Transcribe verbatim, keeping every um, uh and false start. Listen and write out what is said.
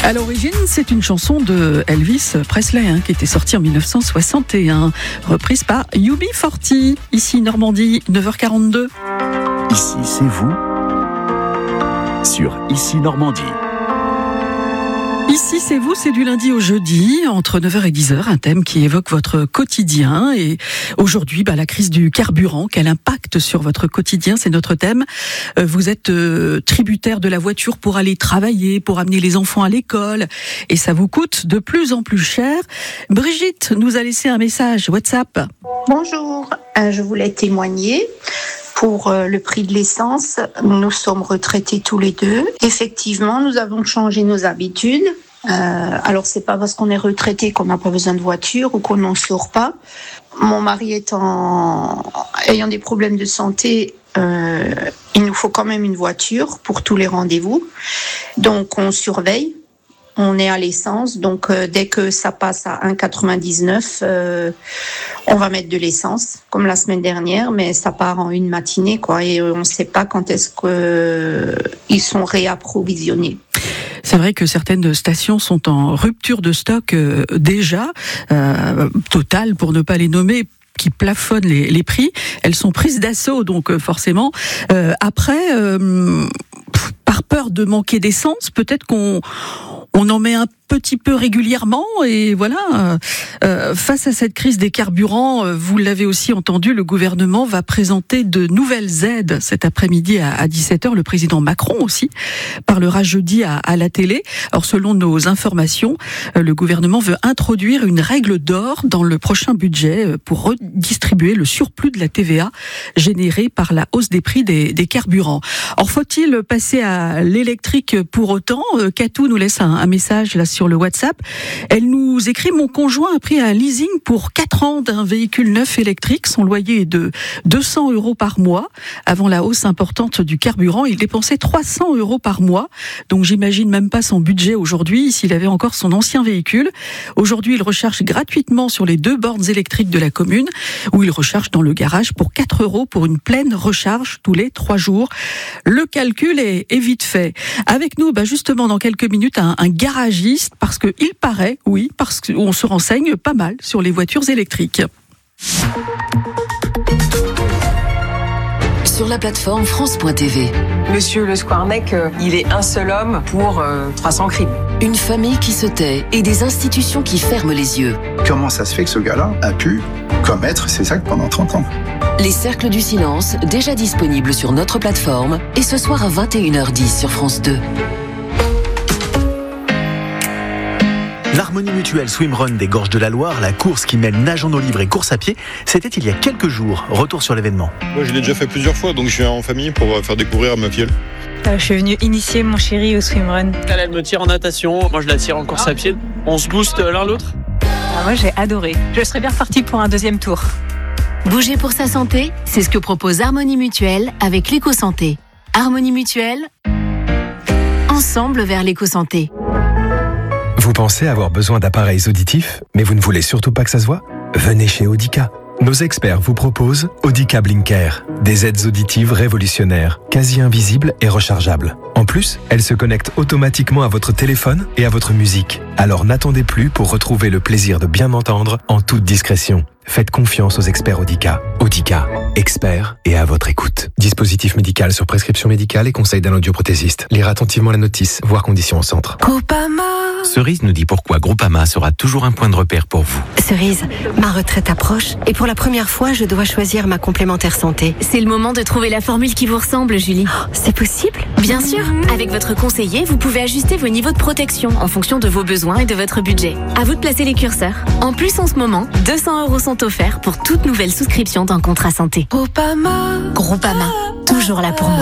À l'origine, c'est une chanson de Elvis Presley hein, qui était sortie en dix-neuf cent soixante et un, reprise par U B quarante. Ici Normandie, neuf heures quarante-deux. Ici, c'est vous sur Ici Normandie. Ici, c'est vous, c'est du lundi au jeudi, entre neuf heures et dix heures, un thème qui évoque votre quotidien. Et aujourd'hui, bah, la crise du carburant, quel impact sur votre quotidien, c'est notre thème. Vous êtes euh, tributaire de la voiture pour aller travailler, pour amener les enfants à l'école, et ça vous coûte de plus en plus cher. Brigitte nous a laissé un message WhatsApp. Bonjour, euh, je voulais témoigner. Pour euh, le prix de l'essence, nous sommes retraités tous les deux. Effectivement, nous avons changé nos habitudes. Euh, alors, c'est pas parce qu'on est retraité qu'on n'a pas besoin de voiture ou qu'on n'en sort pas. Mon mari étant ayant des problèmes de santé, euh, il nous faut quand même une voiture pour tous les rendez-vous. Donc, on surveille. On est à l'essence, donc euh, dès que ça passe à un virgule quatre-vingt-dix-neuf, euh, on va mettre de l'essence, comme la semaine dernière, mais ça part en une matinée, quoi, et on ne sait pas quand est-ce qu'ils euh, sont réapprovisionnés. C'est vrai que certaines stations sont en rupture de stock euh, déjà, euh, Total pour ne pas les nommer, qui plafonnent les, les prix. Elles sont prises d'assaut, donc euh, forcément. Euh, après, euh, par peur de manquer d'essence, peut-être qu'on on en met un petit peu régulièrement, et voilà. Euh, face à cette crise des carburants, vous l'avez aussi entendu, le gouvernement va présenter de nouvelles aides cet après-midi à, à dix-sept heures. Le président Macron aussi parlera jeudi à, à la télé. Alors selon nos informations, le gouvernement veut introduire une règle d'or dans le prochain budget pour redistribuer le surplus de la T V A généré par la hausse des prix des, des carburants. Or faut-il passer à l'électrique pour autant? Katou nous laisse un, un message là sur le WhatsApp. Elle nous écrit: mon conjoint a pris un leasing pour quatre ans d'un véhicule neuf électrique. Son loyer est de deux cents euros par mois. Avant la hausse importante du carburant, il dépensait trois cents euros par mois. Donc j'imagine même pas son budget aujourd'hui s'il avait encore son ancien véhicule. Aujourd'hui, il recharge gratuitement sur les deux bornes électriques de la commune, où il recharge dans le garage pour quatre euros pour une pleine recharge tous les trois jours. Le calcul est, est vite fait. Avec nous, bah justement, dans quelques minutes, un, un garagiste, parce que il paraît, oui, parce qu'on se renseigne pas mal sur les voitures électriques. Sur la plateforme France point T V. Monsieur Le Squarnec, euh, il est un seul homme pour euh, trois cents crimes. Une famille qui se tait et des institutions qui ferment les yeux. Comment ça se fait que ce gars-là a pu commettre ces actes pendant trente ans? Les cercles du silence, déjà disponibles sur notre plateforme, et ce soir à vingt et une heures dix sur France deux. L'Harmonie Mutuelle Swimrun des Gorges de la Loire, la course qui mêle nage en eau libre et course à pied, c'était il y a quelques jours. Retour sur l'événement. Moi, je l'ai déjà fait plusieurs fois, donc je suis en famille pour faire découvrir à ma filleule. Euh, je suis venue initier mon chéri au swimrun. Elle, elle me tire en natation, moi je la tire en course à pied. On se booste l'un l'autre. Ah, moi j'ai adoré. Je serais bien repartie pour un deuxième tour. Bouger pour sa santé, c'est ce que propose Harmonie Mutuelle avec l'éco-santé. Harmonie Mutuelle, ensemble vers l'éco-santé. Vous pensez avoir besoin d'appareils auditifs, mais vous ne voulez surtout pas que ça se voit? Venez chez Audica. Nos experts vous proposent Audica Blinker, des aides auditives révolutionnaires, quasi invisibles et rechargeables. En plus, elles se connectent automatiquement à votre téléphone et à votre musique. Alors n'attendez plus pour retrouver le plaisir de bien entendre en toute discrétion. Faites confiance aux experts Audica. Audica, experts et à votre écoute. Dispositif médical sur prescription médicale et conseil d'un audioprothésiste. Lire attentivement la notice, voir conditions au centre. Groupama. Cerise nous dit pourquoi Groupama sera toujours un point de repère pour vous. Cerise, ma retraite approche et pour la première fois, je dois choisir ma complémentaire santé. C'est le moment de trouver la formule qui vous ressemble, Julie. Oh, c'est possible? Bien sûr. Avec votre conseiller, vous pouvez ajuster vos niveaux de protection en fonction de vos besoins et de votre budget. À vous de placer les curseurs. En plus, en ce moment, deux cents euros sont offerts pour toute nouvelle souscription d'un contrat santé. Groupama. Groupama. Toujours là pour moi.